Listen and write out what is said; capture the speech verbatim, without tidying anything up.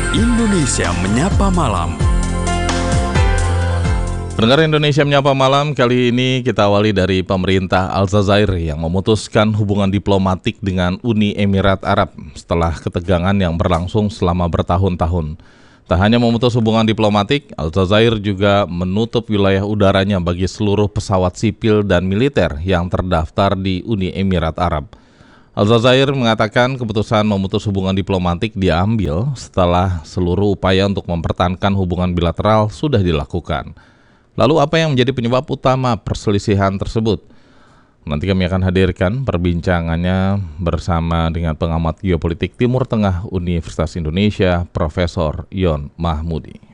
Indonesia Menyapa Malam. Pendengar Indonesia Menyapa Malam, kali ini kita awali dari pemerintah Aljazair yang memutuskan hubungan diplomatik dengan Uni Emirat Arab setelah ketegangan yang berlangsung selama bertahun-tahun. Tak hanya memutus hubungan diplomatik, Aljazair juga menutup wilayah udaranya bagi seluruh pesawat sipil dan militer yang terdaftar di Uni Emirat Arab. Aljazair mengatakan keputusan memutus hubungan diplomatik diambil setelah seluruh upaya untuk mempertahankan hubungan bilateral sudah dilakukan. Lalu apa yang menjadi penyebab utama perselisihan tersebut? Nanti kami akan hadirkan perbincangannya bersama dengan pengamat geopolitik Timur Tengah Universitas Indonesia, Profesor Yon Mahmudi.